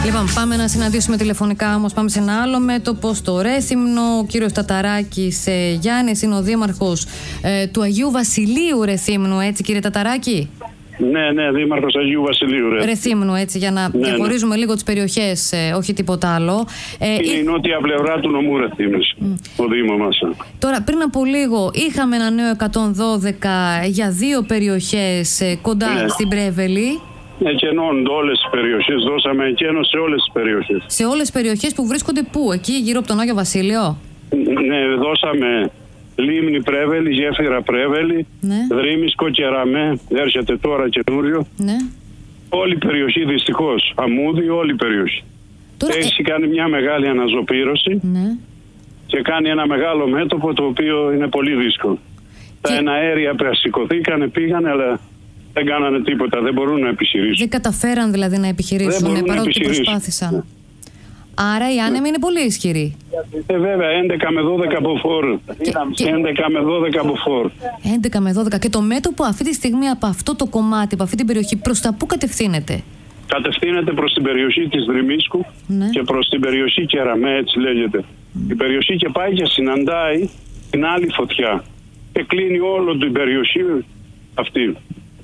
Λοιπόν, πάμε να συναντήσουμε τηλεφωνικά όμως. Πάμε σε ένα άλλο μέτωπο, στο Ρέθυμνο. Ο κύριος Ταταράκης Γιάννης είναι ο δήμαρχος του Αγίου Βασιλείου Ρεθύμνου, έτσι κύριε Ταταράκη? Ναι, δήμαρχος Αγίου Βασιλείου Ρεθύμνου, έτσι, για να διαχωρίζουμε λίγο τις περιοχές, όχι τίποτα άλλο. Είναι η νότια πλευρά του νομού Ρεθύμνης, το Δήμο μας. Τώρα, πριν από λίγο, είχαμε ένα νέο 112 για 2 περιοχές κοντά στην Πρέβελη. Εκενώνονται όλες τις περιοχές, δώσαμε εκένο σε όλες τις περιοχές. Σε όλες τις περιοχές που βρίσκονται πού, εκεί γύρω από τον Άγιο Βασίλειο? Ναι, δώσαμε Λίμνη Πρέβελη, Γέφυρα Πρέβελη, ναι. Δρύμισκο, Κεραμέ, έρχεται τώρα καινούριο. Ναι. Όλη η περιοχή δυστυχώς, Αμμούδη, όλη η περιοχή. Τώρα, έχει κάνει μια μεγάλη αναζωπήρωση, ναι. Και κάνει ένα μεγάλο μέτωπο το οποίο είναι πολύ δύσκολο. Τα εναέρια σηκωθήκανε, πήγανε, αλλά δεν κάνανε τίποτα, δεν μπορούν να επιχειρήσουν. Δεν καταφέραν δηλαδή να επιχειρήσουν, παρότι προσπάθησαν. Άρα η άνεμη είναι πολύ ισχυρή. Βέβαια, 11 με 12 από φόρ. 11 με 12 από φόρ. 11 με 12. Και το μέτωπο αυτή τη στιγμή από αυτό το κομμάτι, από αυτή την περιοχή, προς τα πού κατευθύνεται? Κατευθύνεται προς την περιοχή της Δρυμίσκου, ναι. Και προς την περιοχή Κεραμέ, έτσι λέγεται. Η περιοχή και πάει και συναντάει την άλλη φωτιά. Και κλείνει όλο την περιοχή αυτή.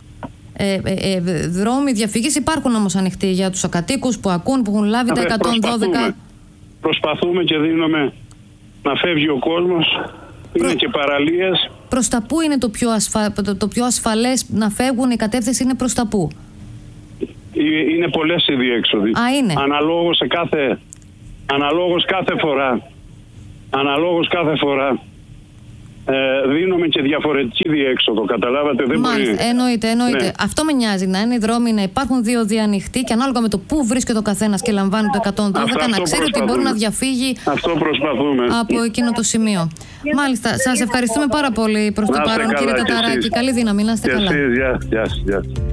Δρόμοι διαφυγής υπάρχουν όμως ανοιχτοί για τους ακατοίκους που ακούν, που έχουν λάβει τα 112. Προσπαθούμε και δίνουμε να φεύγει ο κόσμος. Είναι και παραλίες. Προς τα πού είναι το πιο ασφαλές να φεύγουν, η κατεύθυνση είναι προς τα πού? Είναι πολλές οι διέξοδοι. Είναι. Αναλόγως κάθε φορά. Δίνουμε και διαφορετική διέξοδο, καταλάβατε, δεν μπορεί. Εννοείται. Ναι. Αυτό με νοιάζει, να είναι οι δρόμοι, να υπάρχουν διόδια ανοιχτοί και ανάλογα με το πού βρίσκεται ο καθένας και λαμβάνει το 112, να ξέρει ότι μπορεί να διαφύγει. Αυτό προσπαθούμε. Από εκείνο το σημείο. Μάλιστα, σας ευχαριστούμε πάρα πολύ προς το παρόν, κύριε Ταταράκη. Καλή δύναμη, να είστε καλά. Γεια σας.